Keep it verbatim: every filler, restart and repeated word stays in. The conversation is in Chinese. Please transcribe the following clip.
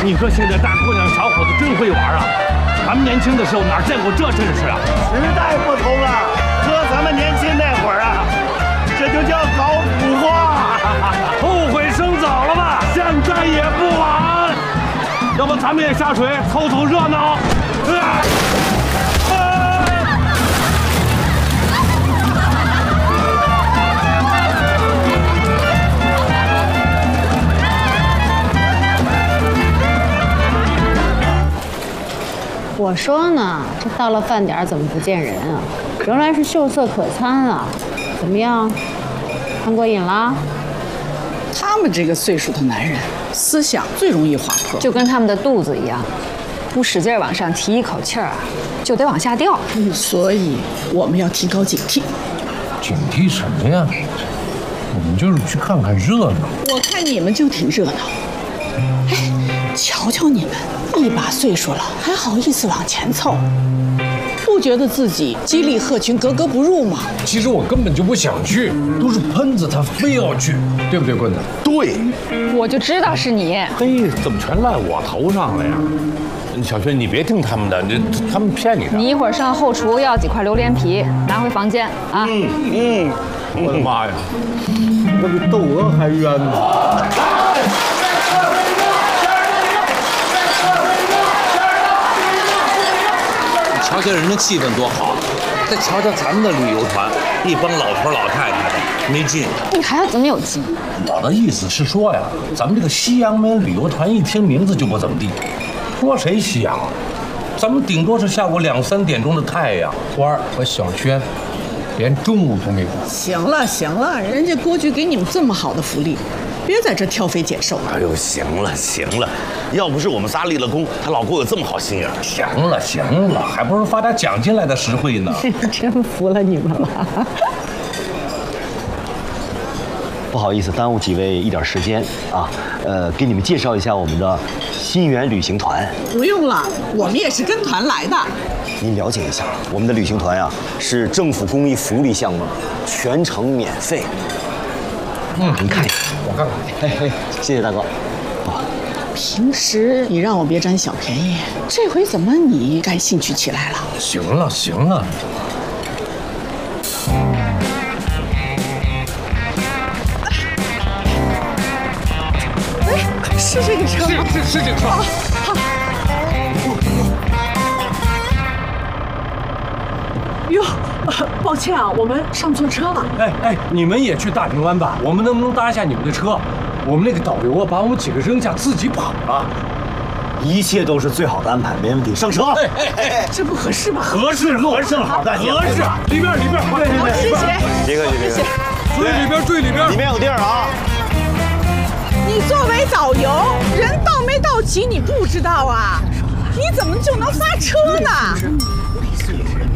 你说现在大姑娘小伙子真会玩啊！咱们年轻的时候哪见过这阵势啊？ 时代不同了，哥咱们年轻那会儿啊，这就叫搞腐化， 后悔生早了吧？现在也不晚。要不咱们也下水凑凑热闹？啊我说呢，这到了饭点怎么不见人啊？仍然是秀色可餐啊！怎么样，看过瘾啦？ 他们这个岁数的男人，思想最容易滑坡， 就跟他们的肚子一样，不使劲往上提一口气儿啊，就得往下掉。 嗯，所以我们要提高警惕。 警惕什么呀？我们就是去看看热闹。 我看你们就挺热闹。哎，瞧瞧你们，一把岁数了，还好意思往前凑，不觉得自己激励鹤群格格不入吗？ 其实我根本就不想去，都是喷子他非要去，对不对，棍子？ 对， 我就知道是你。 嘿，怎么全赖我头上了呀？小轩，你别听他们的，这他们骗你的。 你一会儿上后厨要几块榴莲皮，拿回房间啊。 嗯嗯， 我的妈呀，我比窦娥还冤呢！ 瞧瞧人家气氛多好，再瞧瞧咱们的旅游团，一帮老头老太太的，没劲。 你还要怎么有劲？ 我的意思是说呀，咱们这个西洋门旅游团一听名字就不怎么地，说谁西洋啊？咱们顶多是下午两三点钟的太阳。花儿和小轩，连中午都没过。 行了行了，人家郭局给你们这么好的福利，别在这挑肥拣瘦了。 哎呦，行了行了，要不是我们仨立了功，他老郭有这么好心眼。 行了行了，还不如发点奖金来的实惠呢。 真服了你们了。 不好意思，耽误几位一点时间啊。呃，给你们介绍一下我们的新源旅行团。 不用了，我们也是跟团来的。 您了解一下，我们的旅行团呀、啊、是政府公益福利项目，全程免费。嗯，您看一下， 我看看。 嘿嘿，谢谢大哥。啊， 平时你让我别占小便宜，这回怎么你感兴趣起来了？ 行了行了。 是这个车吗？ 是是是这个车。 好，好。哟，抱歉啊，我们上错车了。 哎哎，你们也去大平湾吧？我们能不能搭一下你们的车？我们那个导游啊，把我们几个扔下，自己跑了。 一切都是最好的安排，没问题。上车。 哎哎哎， 这不合适吧？ 合适，合适，好，大姐，合适。里边里边，对对对， 谢谢。 别客气，别客气。 最里边，最里边， 里面有地儿啊。 你作为导游，人到没到齐你不知道啊？你怎么就能发车呢？